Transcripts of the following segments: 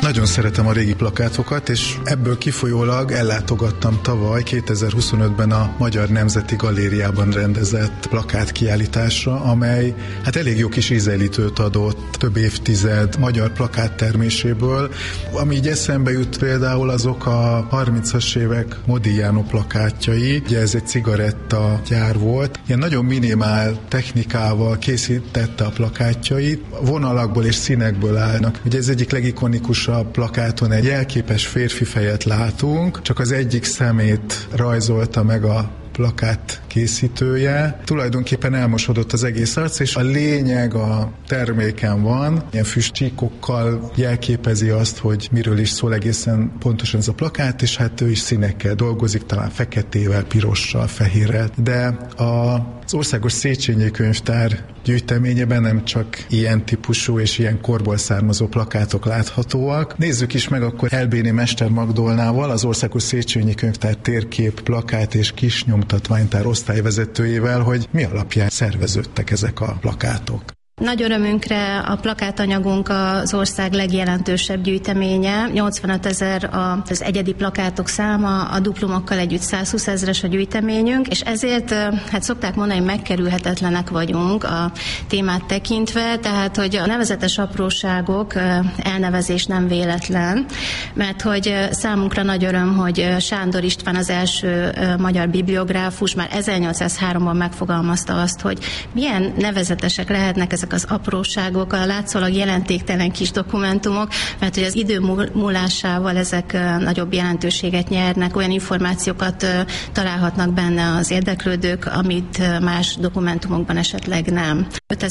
Nagyon szeretem a régi plakátokat, és ebből kifolyólag ellátogattam tavaly 2025-ben a Magyar Nemzeti Galériában rendezett plakátkiállításra, amely elég jó kis ízelítőt adott több évtized magyar plakátterméséből. Ami így eszembe jut például, azok a 30-as évek Modigliano plakátjai. Ugye ez egy cigaretta gyár volt. Ilyen nagyon minimál technikával készítette a plakátjait. Vonalakból és színekből állnak. Ugye ez egyik legikonikusabb plakáton egy jelképes férfi fejet látunk, csak az egyik szemét rajzolta meg a plakát készítője. Tulajdonképpen elmosodott az egész arc, és a lényeg a terméken van. Ilyen füstcsíkokkal jelképezi azt, hogy miről is szól egészen pontosan ez a plakát, és ő is színekkel dolgozik, talán feketével, pirossal, fehérrel. De az Országos Széchenyi Könyvtár gyűjteményében nem csak ilyen típusú és ilyen korból származó plakátok láthatóak. Nézzük is meg akkor Helbéni Mester Magdolnával, az Országos Széchenyi Könyvtár térkép, plakát és kisnyomtatványtár osztályvezetőjével, hogy mi alapján szerveződtek ezek a plakátok. Nagy örömünkre a plakátanyagunk az ország legjelentősebb gyűjteménye. 85 000 az egyedi plakátok száma, a duplumokkal együtt 120 000-es a gyűjteményünk, és ezért szokták mondani, hogy megkerülhetetlenek vagyunk a témát tekintve, tehát hogy a nevezetes apróságok elnevezés nem véletlen, mert hogy számunkra nagy öröm, hogy Sándor István az első magyar bibliográfus már 1803-ban megfogalmazta azt, hogy milyen nevezetesek lehetnek ezek az apróságok, a látszólag jelentéktelen kis dokumentumok, mert hogy az idő múlásával ezek nagyobb jelentőséget nyernek, olyan információkat találhatnak benne az érdeklődők, amit más dokumentumokban esetleg nem.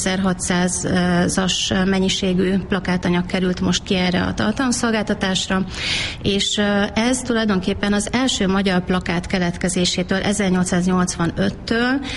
5600-as mennyiségű plakátanyag került most ki erre a tartalomszolgáltatásra, és ez tulajdonképpen az első magyar plakát keletkezésétől 1885-től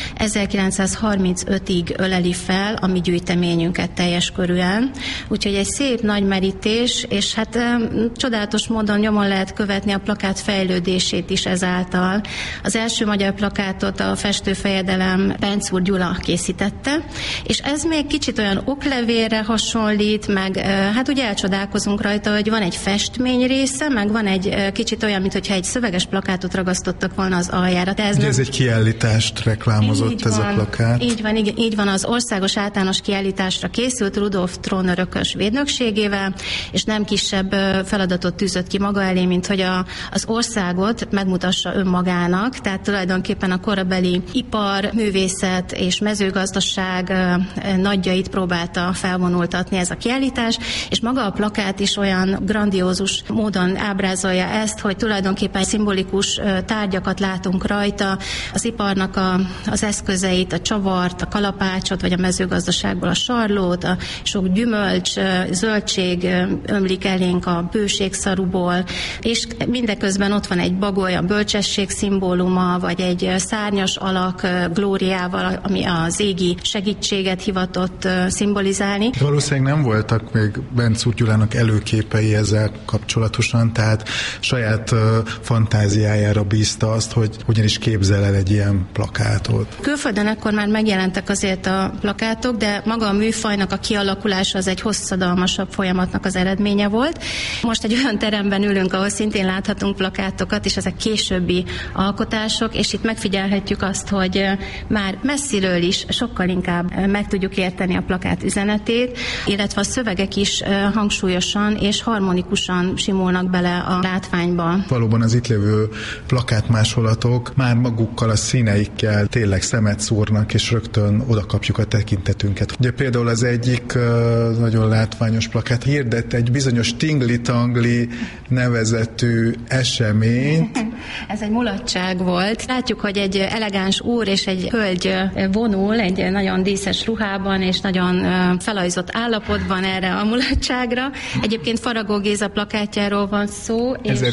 1935-ig öleli fel a mi gyűjteményünket teljes körűen. Úgyhogy egy szép nagy merítés, és csodálatos módon nyomon lehet követni a plakát fejlődését is ezáltal. Az első magyar plakátot a festőfejedelem Bencúr Gyula készítette, és ez még kicsit olyan oklevélre hasonlít, meg ugye elcsodálkozunk rajta, hogy van egy festmény része, meg van egy kicsit olyan, mintha egy szöveges plakátot ragasztottak volna az aljára. Ez egy kiállítást reklámozott ez a plakát. Így van, az országos általános kiállításra készült Rudolf Tron örökös védnökségével, és nem kisebb feladatot tűzött ki maga elé, mint hogy az országot megmutassa önmagának, tehát tulajdonképpen a korabeli ipar, művészet és mezőgazdaság nagyjait próbálta felvonultatni ez a kiállítás, és maga a plakát is olyan grandiózus módon ábrázolja ezt, hogy tulajdonképpen szimbolikus tárgyakat látunk rajta, az iparnak az eszközeit, a csavart, a kalapácsot, vagy a mezőgazdaságból a sarlót, a sok gyümölcs, zöldség ömlik elénk a bőségszaruból, és mindeközben ott van egy bagoly, a bölcsesség szimbóluma, vagy egy szárnyas alak glóriával, ami az égi segítséget hivatott szimbolizálni. Valószínűleg nem voltak még Bencúr Gyulának előképei ezzel kapcsolatosan, tehát saját fantáziájára bízta azt, hogy hogyan is képzel el egy ilyen plakátot. Külföldön ekkor már megjelentek azért a plakátok, de maga a műfajnak a kialakulása az egy hosszadalmasabb folyamatnak az eredménye volt. Most egy olyan teremben ülünk, ahol szintén láthatunk plakátokat, és ezek későbbi alkotások, és itt megfigyelhetjük azt, hogy már messziről is sokkal inkább meg tudjuk érteni a plakát üzenetét, illetve a szövegek is hangsúlyosan és harmonikusan simulnak bele a látványba. Valóban az itt lévő plakátmásolatok már magukkal a színeikkel tényleg szemet szúrnak, és rögtön oda kapjuk a tekintetünket. Ugye például az egyik nagyon látványos plakát hirdet egy bizonyos Tingli-Tangli nevezetű eseményt. Ez egy mulatság volt. Látjuk, hogy egy elegáns úr és egy hölgy vonul egy nagyon díszes ruhában, és nagyon felajzott állapotban erre a mulatságra. Egyébként Faragó Géza plakátjáról van szó.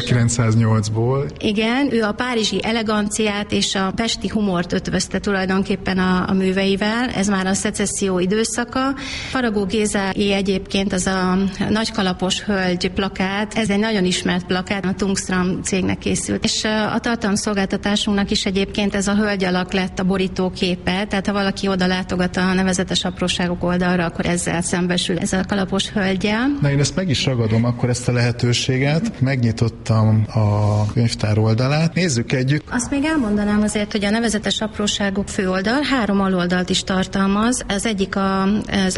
1908-ból. Igen, ő a párizsi eleganciát és a pesti humort ötvözte tulajdonképpen a műveivel. Ez már a szecesszió időszaka. Faragó Gézáé egyébként az a nagykalapos hölgy plakát, ez egy nagyon ismert plakát, a Tungstram cégnek készült. És és a tartalomszolgáltatásunknak is egyébként ez a hölgy alak lett a borítóképe, tehát ha valaki oda látogat a nevezetes apróságok oldalra, akkor ezzel szembesül, ez a kalapos hölgyel. Na, én ezt meg is ragadom akkor ezt a lehetőséget. Megnyitottam a könyvtár oldalát. Nézzük együtt. Azt még elmondanám azért, hogy a nevezetes apróságok főoldal 3 aloldalt is tartalmaz. Az egyik az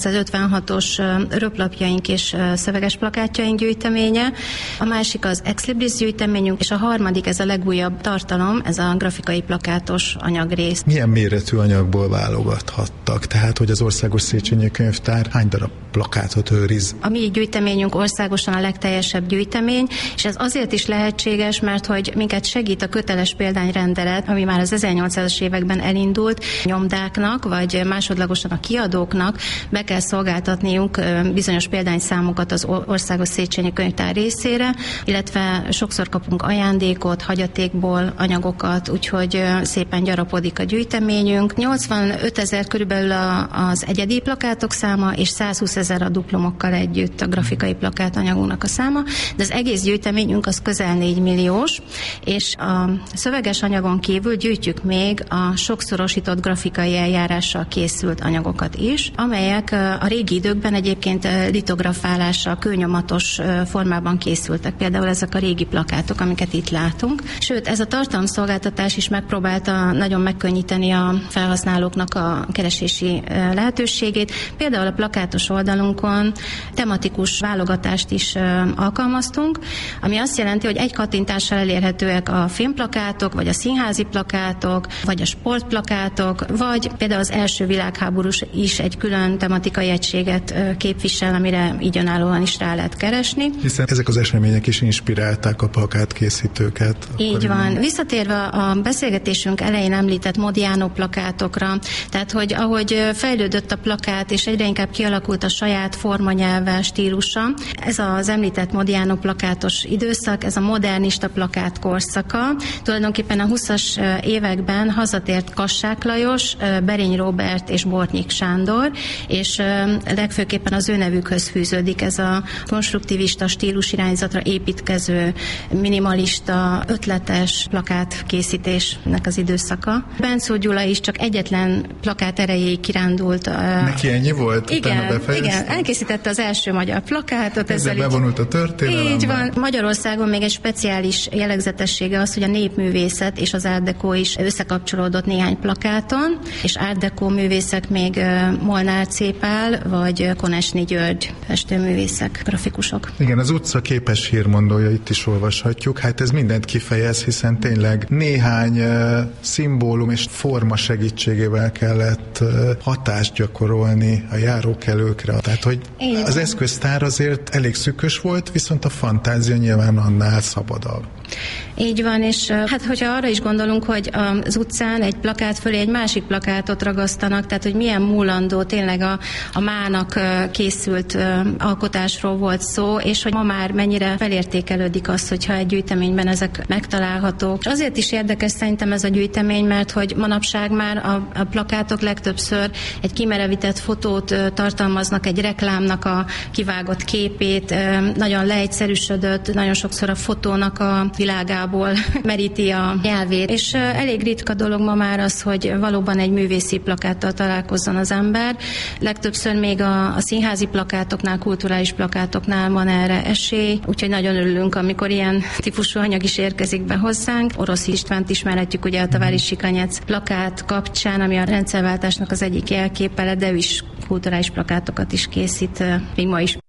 1956-os röplapjaink és szöveges plakátjaink gyűjteménye, a másik az Ex Libris gyűjteményünk, és a harmadik, ez a legújabb tartalom, ez a grafikai plakátos anyagrész. Milyen méretű anyagból válogathattak? Tehát, hogy az Országos Széchenyi Könyvtár hány darab plakátot őriz? A mi gyűjteményünk országosan a legteljesebb gyűjtemény, és ez azért is lehetséges, mert hogy minket segít a köteles példányrendelet, ami már az 1800-as években elindult, nyomdáknak, vagy másodlagosan a kiadóknak be kell szolgáltatniuk bizonyos példányszámokat az Országos Széchenyi Könyvtár részére, illetve sokszor kapunk ajándékot, hagyatékból anyagokat, úgyhogy szépen gyarapodik a gyűjteményünk. 85 000 körülbelül az egyedi plakátok száma, és 120 000 a duplomokkal együtt a grafikai plakátanyagunknak a száma, de az egész gyűjteményünk az közel 4 milliós, és a szöveges anyagon kívül gyűjtjük még a sokszorosított grafikai eljárással készült anyagokat is, amelyek a régi időkben egyébként litografálással, kőnyomatos formában készültek. Például ezek a régi plakátok, amiket itt látunk. Sőt, ez a tartalomszolgáltatás is megpróbálta nagyon megkönnyíteni a felhasználóknak a keresési lehetőségét. Például a plakátos oldalunkon tematikus válogatást is alkalmaztunk, ami azt jelenti, hogy egy kattintással elérhetőek a filmplakátok, vagy a színházi plakátok, vagy a sportplakátok, vagy például az első világháború is egy külön tematikai egységet képvisel, amire így önállóan is rá lehet keresni. Hiszen ezek az események is inspirálták a plakátkészítőket. Így van. Visszatérve a beszélgetésünk elején említett Modiano plakátokra, tehát hogy ahogy fejlődött a plakát, és egyre inkább kialakult a saját formanyelve, stílusa, ez az említett Modiano plakátos időszak, ez a modernista plakát korszaka. Tulajdonképpen a 20-as években hazatért Kassák Lajos, Berény Róbert és Bortnyik Sándor, és legfőképpen az ő nevükhöz fűződik ez a konstruktivista stílusirányzatra építkező, minimalista, ötletes plakátkészítésnek az időszaka. Bencó Gyula is csak egyetlen plakát erejéig kirándult. Neki ennyi volt? Igen, elkészítette az első magyar plakátot. Ezzel bevonult a történelembe. Így van. Magyarországon még egy speciális jellegzetessége az, hogy a népművészet és az Art Deco is összekapcsolódott néhány plakáton, és Art Deco művészek még Molnár C. Pál vagy Konecny György festőművészek, grafikusok. Igen, az utca képes hírmondója itt is olvashatjuk. Hát ez mindent kifejez, hiszen tényleg néhány szimbólum és forma segítségével kellett hatást gyakorolni a járókelőkre. Tehát, hogy az eszköztár azért elég szűkös volt, viszont a fantázia nyilván annál szabadabb. Így van, és hát hogyha arra is gondolunk, hogy az utcán egy plakát fölé egy másik plakátot ragasztanak, tehát hogy milyen múlandó tényleg a mának készült alkotásról volt szó, és hogy ma már mennyire felértékelődik az, hogyha egy gyűjteményben ezek megtalálhatók. És azért is érdekes szerintem ez a gyűjtemény, mert hogy manapság már a plakátok legtöbbször egy kimerevített fotót tartalmaznak, egy reklámnak a kivágott képét, nagyon leegyszerűsödött, nagyon sokszor a fotónak a világából meríti a nyelvét. És elég ritka dolog ma már az, hogy valóban egy művészi plakáttal találkozzon az ember. Legtöbbször még a színházi plakátoknál, kulturális plakátoknál van erre esély, úgyhogy nagyon örülünk, amikor ilyen típusú anyag is érkezik be hozzánk. Orosz Istvánt ismerhetjük ugye a Tavári Sikanyec plakát kapcsán, ami a rendszerváltásnak az egyik jelképe, de ő is kulturális plakátokat is készít, még ma is.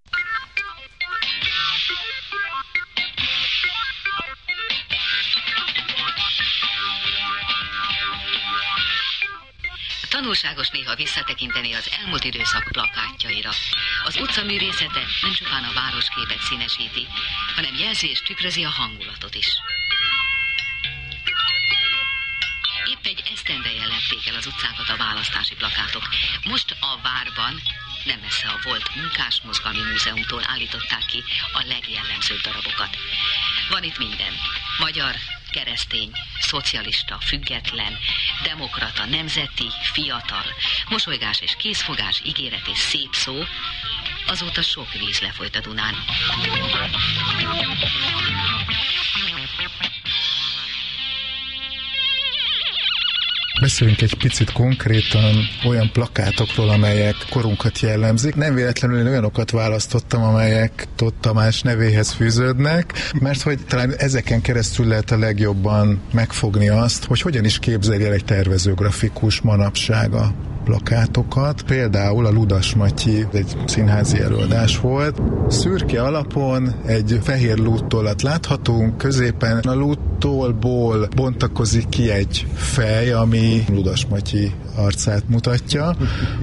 Tanulságos néha visszatekinteni az elmúlt időszak plakátjaira. Az utcaművészete nem csupán a városképet színesíti, hanem jelzi és tükrözi a hangulatot is. Épp egy esztendeje lepték el az utcákat a választási plakátok. Most a várban, nem messze a volt Munkásmozgalmi Múzeumtól állították ki a legjellemzőbb darabokat. Van itt minden. Magyar, keresztény, szocialista, független, demokrata, nemzeti, fiatal, mosolygás és készfogás, ígéret és szép szó, azóta sok víz lefolyt a Dunán. Beszéljünk egy picit konkrétan olyan plakátokról, amelyek korunkat jellemzik. Nem véletlenül én olyanokat választottam, amelyek Tóth Tamás nevéhez fűződnek, mert hogy talán ezeken keresztül lehet a legjobban megfogni azt, hogy hogyan is képzelje el egy tervezőgrafikus manapság a plakátokat. Például a Ludas Matyi egy színházi előadás volt. Szürke alapon egy fehér lúttollat láthatunk, középen a lúttolból bontakozik ki egy fej, ami Ludas Matyi arcát mutatja,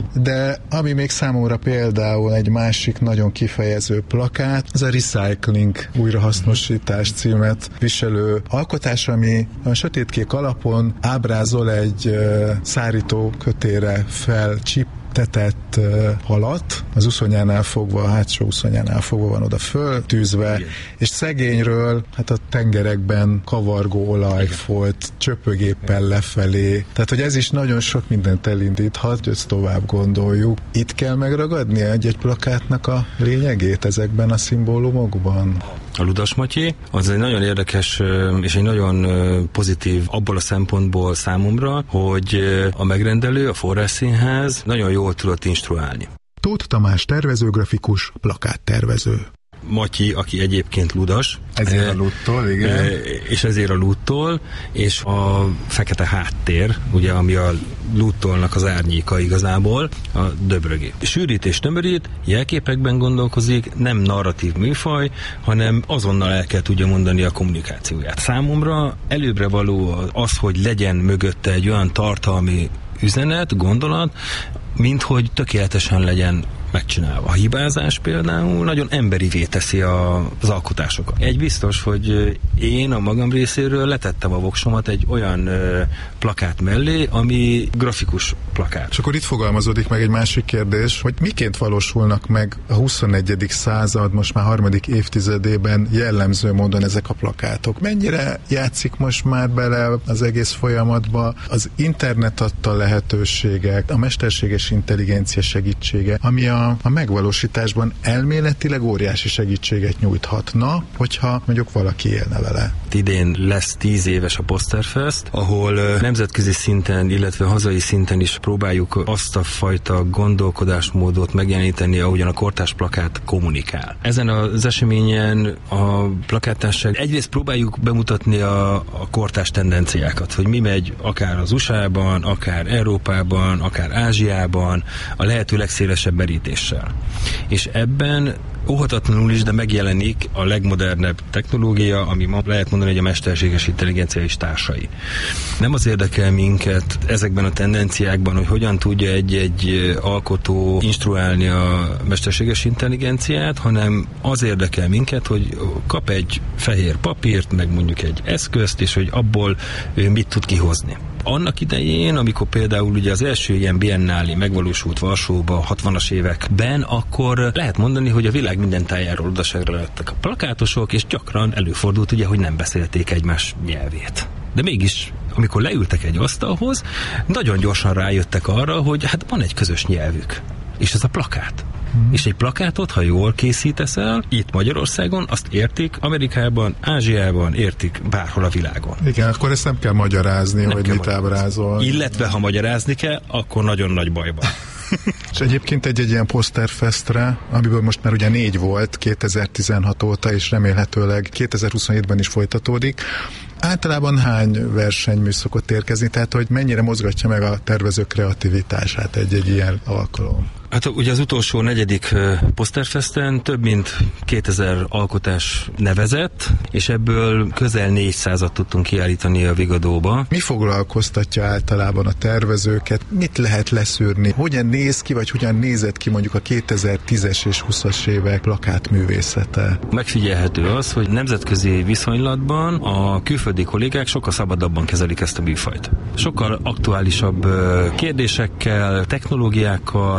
de ami még számomra például egy másik nagyon kifejező plakát, az a Recycling, újrahasznosítás címet viselő alkotás, ami a sötétkék alapon ábrázol egy szárító kötére felcsiptetett halat, az uszonyánál fogva, a hátsó uszonyánál fogva van oda föltűzve, és szegényről hát a tengerekben kavargó olajfolt csöpögéppel lefelé. Tehát, hogy ez is nagyon sok mindent elindíthat, hogy ezt tovább gondoljuk. Itt kell megragadni egy plakátnak a lényegét ezekben a szimbólumokban? A Ludas Matyi, az egy nagyon érdekes és egy nagyon pozitív abból a szempontból számomra, hogy a megrendelő, a Forrásszínház nagyon jól tudott instruálni. Tóth Tamás tervezőgrafikus, plakáttervező. Matyi, aki egyébként ludas. Ezért a lúttól, igen. És ezért a lúttól, és a fekete háttér, ugye, ami a lúttolnak az árnyéka igazából, a döbrögi. Sűrít és tömörít, jelképekben gondolkozik, nem narratív műfaj, hanem azonnal el kell tudja mondani a kommunikációját. Számomra előbbre való az, hogy legyen mögötte egy olyan tartalmi üzenet, gondolat, mint hogy tökéletesen legyen megcsinálva. A hibázás például nagyon emberivé teszi az alkotásokat. Egy biztos, hogy én a magam részéről letettem a voksomat egy olyan plakát mellé, ami grafikus plakát. És akkor itt fogalmazódik meg egy másik kérdés, hogy miként valósulnak meg a 21. század, most már 3. évtizedében jellemző módon ezek a plakátok. Mennyire játszik most már bele az egész folyamatba az internet adta lehetőségek, a mesterséges intelligencia segítsége, ami a megvalósításban elméletileg óriási segítséget nyújthatna, hogyha mondjuk valaki élne vele. Idén lesz 10 éves a Posterfest, ahol nemzetközi szinten, illetve hazai szinten is próbáljuk azt a fajta gondolkodásmódot megjeleníteni, ahogyan a kortárs plakát kommunikál. Ezen az eseményen a plakáttárság egyrészt próbáljuk bemutatni a kortárs tendenciákat, hogy mi megy akár az USA-ban, akár Európában, akár Ázsiában, a lehető legszélesebb merítéssel. És ebben óhatatlanul is, de megjelenik a legmodernebb technológia, ami ma lehet mondani, hogy a mesterséges intelligencia és társai. Nem az érdekel minket ezekben a tendenciákban, hogy hogyan tudja egy alkotó instruálni a mesterséges intelligenciát, hanem az érdekel minket, hogy kap egy fehér papírt, meg mondjuk egy eszközt, és hogy abból ő mit tud kihozni. Annak idején, amikor például ugye az első ilyen biennálé megvalósult Varsóba 60-as években, akkor lehet mondani, hogy a világ minden tájáról odaságra lettek a plakátosok, és gyakran előfordult ugye, hogy nem beszélték egymás nyelvét. De mégis, amikor leültek egy asztalhoz, nagyon gyorsan rájöttek arra, hogy hát van egy közös nyelvük. És ez a plakát. És egy plakátot, ha jól készítesz el, itt Magyarországon, azt értik Amerikában, Ázsiában, értik bárhol a világon. Igen, akkor ezt nem kell magyarázni, hogy mit ábrázol. Illetve, ha magyarázni kell, akkor nagyon nagy bajban. És egyébként egy ilyen Posterfestre, amiből most már ugye 4 volt 2016 óta, és remélhetőleg 2027-ben is folytatódik, általában hány versenymű szokott érkezni, tehát hogy mennyire mozgatja meg a tervező kreativitását egy ilyen alkalom? Hát ugye az utolsó 4. Posterfesten több mint 2000 alkotás nevezett, és ebből közel 400-at tudtunk kiállítani a Vigadóba. Mi foglalkoztatja általában a tervezőket? Mit lehet leszűrni? Hogyan néz ki, vagy hogyan nézett ki mondjuk a 2010-es és 20-as évek plakátművészete? Megfigyelhető az, hogy nemzetközi viszonylatban a külföldi kollégák sokkal szabadabban kezelik ezt a műfajt. Sokkal aktuálisabb kérdésekkel, technológiákkal és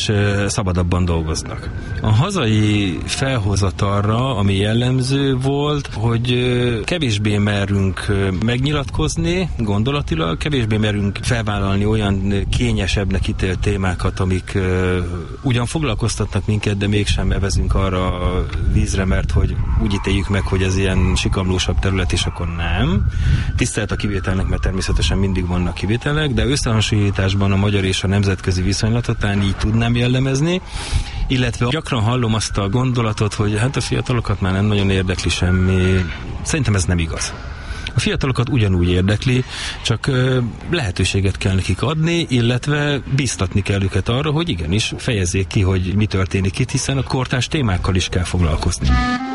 és szabadabban dolgoznak. A hazai felhozatalra, ami jellemző volt, hogy kevésbé merünk megnyilatkozni gondolatilag, kevésbé merünk felvállalni olyan kényesebbnek ítélt témákat, amik ugyan foglalkoztatnak minket, de mégsem evezünk arra a vízre, mert hogy úgy ítéljük meg, hogy ez ilyen sikamlósabb terület, és akkor nem. Tisztelt a kivételnek, mert természetesen mindig vannak kivételek, de összehasonlításban a magyar és a nemzetközi viszonylatot talán így tudnám jellemezni, illetve gyakran hallom azt a gondolatot, hogy hát a fiatalokat már nem nagyon érdekli semmi. Szerintem ez nem igaz. A fiatalokat ugyanúgy érdekli, csak lehetőséget kell nekik adni, illetve bíztatni kell őket arra, hogy igenis fejezzék ki, hogy mi történik itt, hiszen a kortárs témákkal is kell foglalkozni.